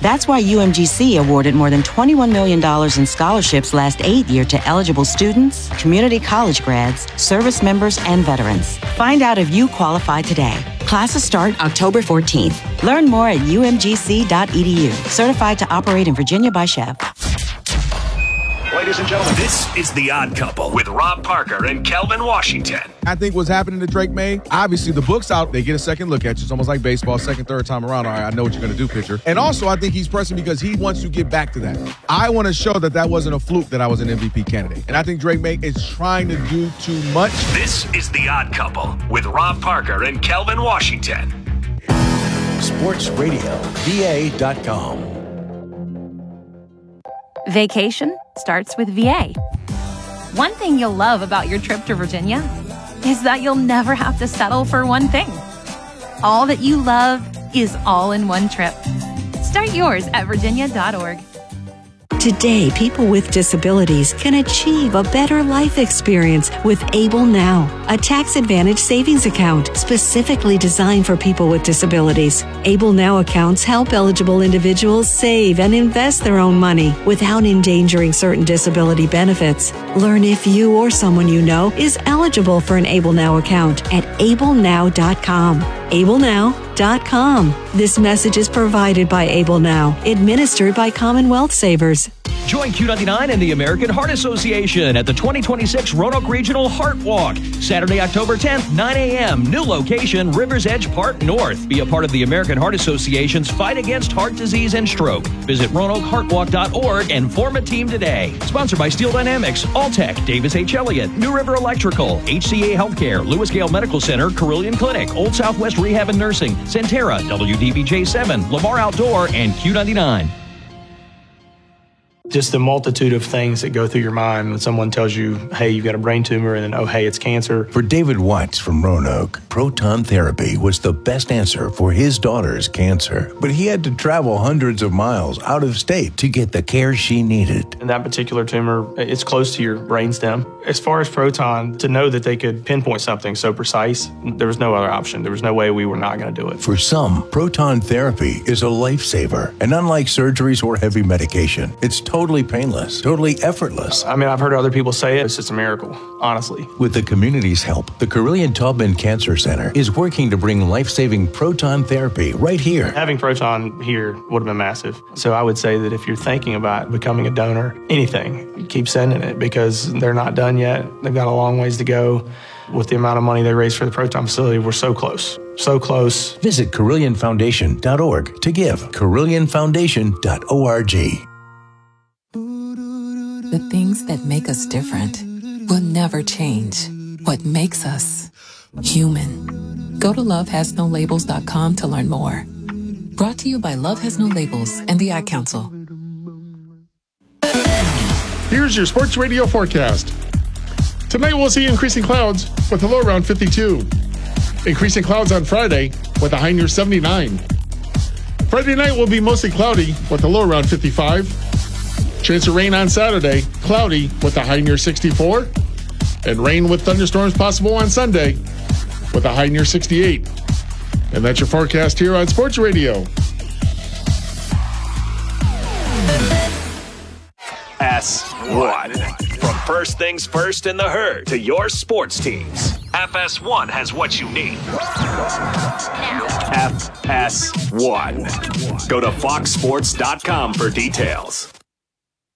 That's why UMGC awarded more than $21 million in scholarships last 8 years to eligible students, community college grads, service members, and veterans. Find out if you qualify today. Classes start October 14th. Learn more at umgc.edu. Certified to operate in Virginia by Chev. Ladies and gentlemen, this is The Odd Couple with Rob Parker and Kelvin Washington. I think what's happening to Drake May, obviously the book's out, they get a second look at you. It's almost like baseball, second, third time around. All right, I know what you're going to do, pitcher. And also, I think he's pressing because he wants to get back to that. I want to show that that wasn't a fluke that I was an MVP candidate. And I think Drake May is trying to do too much. This is The Odd Couple with Rob Parker and Kelvin Washington. SportsRadioVA.com. Vacation starts with VA. One thing you'll love about your trip to Virginia is that you'll never have to settle for one thing. All that you love is all in one trip. Start yours at virginia.org. Today, people with disabilities can achieve a better life experience with Able Now, a tax-advantaged savings account specifically designed for people with disabilities. Able Now accounts help eligible individuals save and invest their own money without endangering certain disability benefits. Learn if you or someone you know is eligible for an Able Now account at ablenow.com. ablenow.com. This message is provided by Able Now, administered by Commonwealth Savers. Join Q99 and the American Heart Association at the 2026 Roanoke Regional Heart Walk, Saturday, October 10th, 9 a.m. New location, Rivers Edge Park North. Be a part of the American Heart Association's fight against heart disease and stroke. Visit RoanokeHeartWalk.org and form a team today. Sponsored by Steel Dynamics, Alltech, Davis H. Elliott, New River Electrical, HCA Healthcare, Lewis Gale Medical Center, Carillion Clinic, Old Southwest Rehab and Nursing, Centera, WDBJ7, Lamar Outdoor, and Q99. Just the multitude of things that go through your mind when someone tells you, hey, you've got a brain tumor, and then, oh, hey, it's cancer. For David Watts from Roanoke, proton therapy was the best answer for his daughter's cancer. But he had to travel hundreds of miles out of state to get the care she needed. And that particular tumor, it's close to your brainstem. As far as proton, to know that they could pinpoint something so precise, there was no other option. There was no way we were not going to do it. For some, proton therapy is a lifesaver. And unlike surgeries or heavy medication, it's totally painless, totally effortless. I mean, I've heard other people say it. It's just a miracle, honestly. With the community's help, the Carillion-Taubman Cancer Center is working to bring life-saving proton therapy right here. Having proton here would have been massive. So I would say that if you're thinking about becoming a donor, anything, keep sending it because they're not done yet. They've got a long ways to go. With the amount of money they raised for the proton facility, we're so close. So close. Visit CarillionFoundation.org to give. CarillionFoundation.org. The things that make us different will never change. What makes us human. Go to lovehasnolabels.com to learn more. Brought to you by Love Has No Labels and the Ad Council. Here's your sports radio forecast. Tonight we'll see increasing clouds with a low around 52. Increasing clouds on Friday with a high near 79. Friday night will be mostly cloudy with a low around 55. Chance of rain on Saturday, cloudy with a high near 64. And rain with thunderstorms possible on Sunday with a high near 68. And that's your forecast here on Sports Radio. S1. From first things first in the herd to your sports teams, FS1 has what you need. FS1. Go to foxsports.com for details.